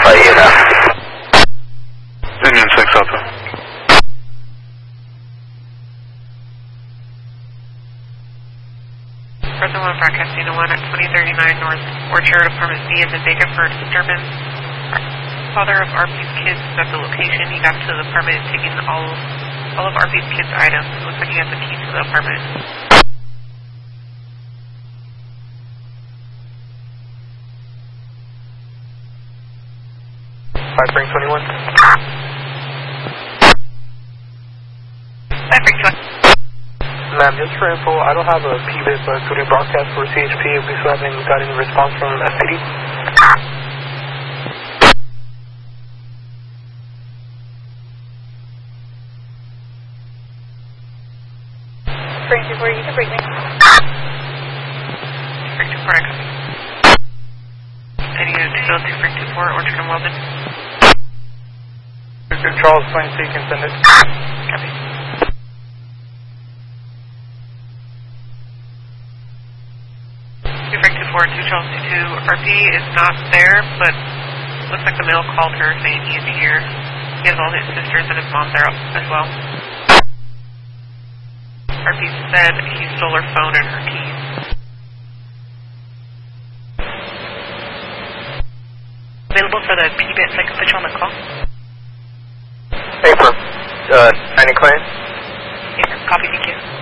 Union 6 Alpha. Present 1 broadcasting to 1 at 2039 North Orchard, Apartment B in the Vega for disturbance. Father of RP's kids is at the location. He got to the apartment taking all of RP's kids' items. Looks like he has the key to the apartment. Spring 21. 5 Spring 21. Ma'am, just for info, I don't have a PBIP, but could we broadcast for CHP if we still haven't got any response from SPD? Spring 24, you can bring me. Spring 24, I copy. Any unit to fill 2 Spring 24, Orchard and Weldon. Charles, Plain C, can send it. Copy. Frank 24, 2 Charles 22. RP is not there, but looks like the mail called her saying he's here. He has all his sisters and his mom there as well. RP said he stole her phone and her keys. Available for the PBIT so I can put you on the call? Hey, from 90 Clan? Yeah, copy, thank you.